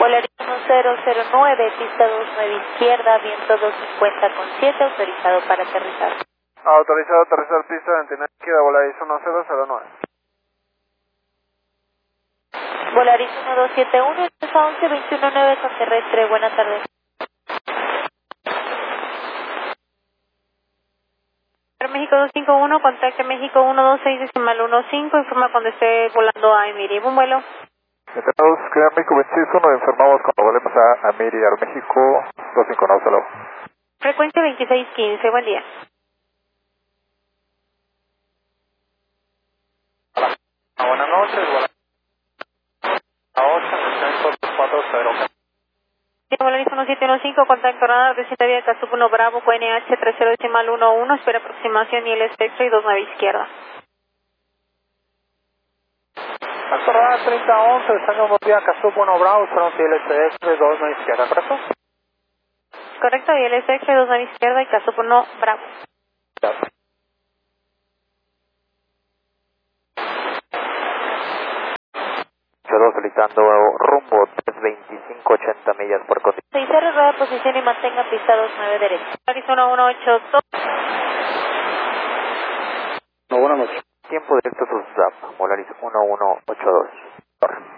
Volaris 1009, pista 29 izquierda, viento 250,7, autorizado para aterrizar. Autorizado a aterrizar pista 29 izquierda, Volaris 1009. Volaris 1271, Alfa 11, 219 con terrestre, buenas tardes. México 251, contacte México 126.15, informa cuando esté volando a Emiri. ¿Un vuelo? Tenemos que México 26, nos informamos cuando volvemos a Emiri, Aeroméxico 259, hello. Frecuencia 2615, buen día. Buenas noches, buenas noches, 440. Volaris 1715, contacto radar, desciende vía Casup 1 Bravo, QNH 30.11, espera aproximación y el espectro y 29 izquierda. Contacto radar 3011, estamos vía Casup 1 Bravo, esperamos el SX 29 izquierda, ¿correcto? Correcto, y el SX 29 izquierda y Casup 1 Bravo. Solicitando rumbo 325-80 millas por continente. 6 R, rueda de posición y mantenga pista 29 derecha. Volaris 1182. Buenas noches. Tiempo directo to SAP, Volaris 1182.